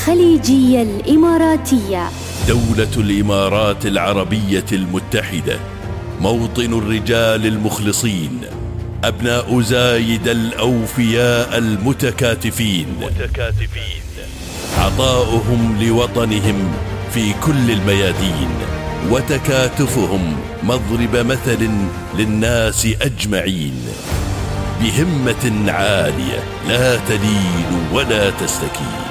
خليجية الإماراتية. دولة الإمارات العربية المتحدة، موطن الرجال المخلصين، أبناء زايد الأوفياء المتكاتفين، عطاؤهم لوطنهم في كل الميادين، وتكاتفهم مضرب مثل للناس أجمعين، بهمة عالية لا تلين ولا تستكين.